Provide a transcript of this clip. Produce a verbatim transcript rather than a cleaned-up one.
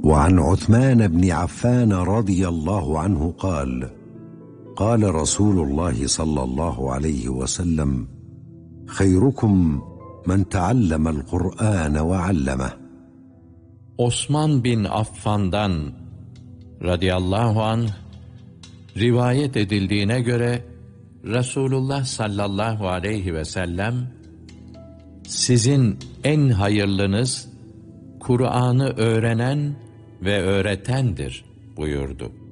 وعن عثمان بن عفان رضي الله عنه قال قال رسول الله صلى الله عليه وسلم خيركم من تعلم القرآن وعلمه. Osman bin Affan'dan radıyallahu anh rivayet edildiğine göre Resulullah sallallahu aleyhi ve sellem sizin en hayırlınız Kur'an'ı öğrenen ve öğretendir buyurdu.